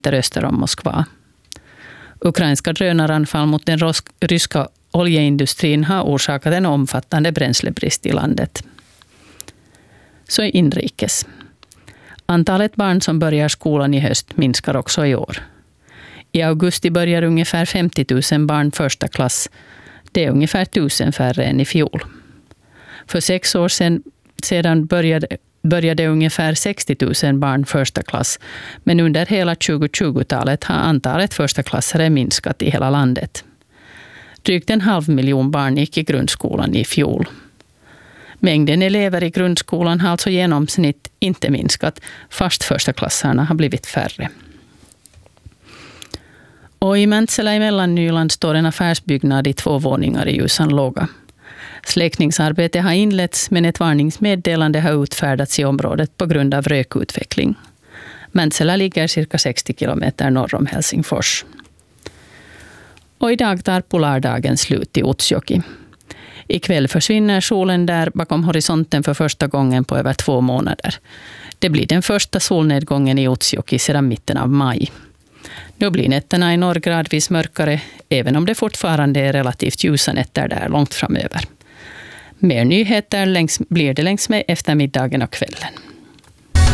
öster om Moskva. Ukrainska drönaranfall mot den ryska oljeindustrin har orsakat en omfattande bränslebrist i landet. Så inrikes. Antalet barn som börjar skolan i höst minskar också i år. I augusti börjar ungefär 50 000 barn första klass. Det är ungefär 1000 färre än i fjol. För 6 år sedan började ungefär 60 000 barn första klass, men under hela 2020-talet har antalet första klassare minskat i hela landet. Drygt 500 000 barn gick i grundskolan i fjol. Mängden elever i grundskolan har alltså genomsnitt inte minskat, fast förstaklassarna har blivit färre. Och i Mäntsälä i Mellannyland står en affärsbyggnad i 2 våningar i Ljusanlåga. Släckningsarbete har inletts, men ett varningsmeddelande har utfärdats i området på grund av rökutveckling. Mäntsälä ligger cirka 60 kilometer norr om Helsingfors. Och idag tar polardagen slut i Utsjoki. Ikväll försvinner solen där bakom horisonten för första gången på över 2 månader. Det blir den första solnedgången i Utsjoki sedan mitten av maj. Nu blir nätterna i norr gradvis mörkare, även om det fortfarande är relativt ljusa nätter där långt framöver. Mer nyheter blir det längs med eftermiddagen och kvällen.